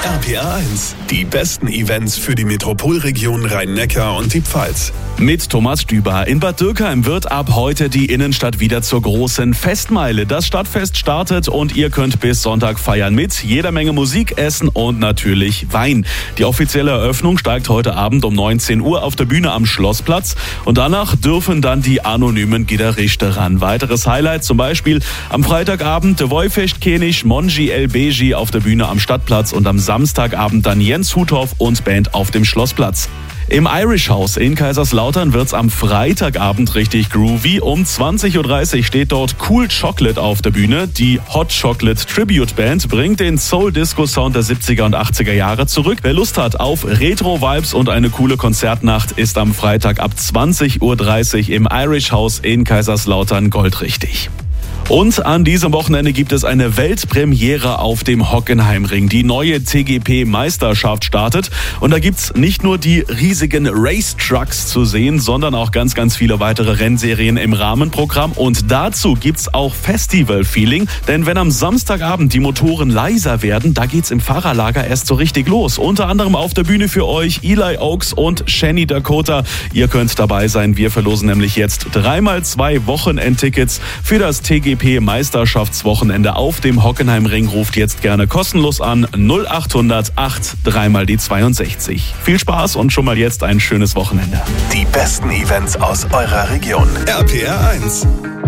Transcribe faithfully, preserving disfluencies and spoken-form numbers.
R P R eins, die besten Events für die Metropolregion Rhein-Neckar und die Pfalz. Mit Thomas Stüber. In Bad Dürkheim wird ab heute die Innenstadt wieder zur großen Festmeile. Das Stadtfest startet und ihr könnt bis Sonntag feiern mit jeder Menge Musik, Essen und natürlich Wein. Die offizielle Eröffnung steigt heute Abend um neunzehn Uhr auf der Bühne am Schlossplatz und danach dürfen dann die anonymen Gitarristen ran. Weiteres Highlight zum Beispiel am Freitagabend der Woifecht-König Monji El Beji auf der Bühne am Stadtplatz und am Samstagabend dann Jens Huthoff und Band auf dem Schlossplatz. Im Irish House in Kaiserslautern wird's am Freitagabend richtig groovy. Um zwanzig Uhr dreißig steht dort Cool Chocolate auf der Bühne. Die Hot Chocolate Tribute Band bringt den Soul-Disco-Sound der siebziger und achtziger Jahre zurück. Wer Lust hat auf Retro-Vibes und eine coole Konzertnacht, ist am Freitag ab zwanzig Uhr dreißig im Irish House in Kaiserslautern goldrichtig. Und an diesem Wochenende gibt es eine Weltpremiere auf dem Hockenheimring. Die neue T G P-Meisterschaft startet und da gibt's nicht nur die riesigen Race-Trucks zu sehen, sondern auch ganz, ganz viele weitere Rennserien im Rahmenprogramm. Und dazu gibt's auch Festival-Feeling, denn wenn am Samstagabend die Motoren leiser werden, da geht's im Fahrerlager erst so richtig los. Unter anderem auf der Bühne für euch Eli Oaks und Shani Dakota. Ihr könnt dabei sein. Wir verlosen nämlich jetzt dreimal zwei Wochenendtickets für das T G P-Meisterschaftswochenende auf dem Hockenheimring. Ruft jetzt gerne kostenlos an null acht hundert acht dreimal die zweiundsechzig. Viel Spaß und schon mal jetzt ein schönes Wochenende. Die besten Events aus eurer Region. R P R eins.